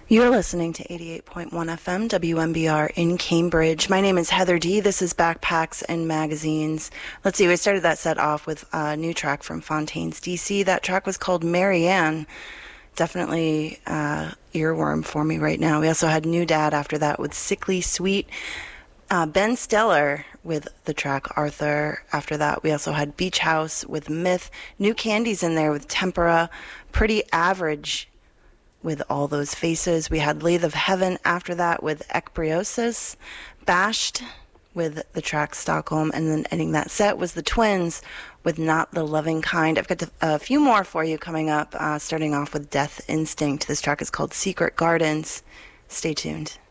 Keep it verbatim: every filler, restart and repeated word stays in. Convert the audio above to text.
You're listening to eighty-eight point one F M W M B R in Cambridge. My name is Heather D. This is Backpacks and Magazines. Let's see, we started that set off with a new track from Fontaines D C. That track was called Marianne. Definitely uh, earworm for me right now. We also had New Dad after that with Sickly Sweet. Uh, Ben Stellar with the track Arthur. After that, we also had Beach House with Myth. New Candies in there with Tempera. Pretty Average with All Those Faces. We had Lathe of Heaven after that with Ekbriosis. Bashed with the track Stockholm. And then ending that set was the Twins with Not the Loving Kind. I've got a few more for you coming up, uh, starting off with Death Instinct. This track is called Secret Gardens. Stay tuned.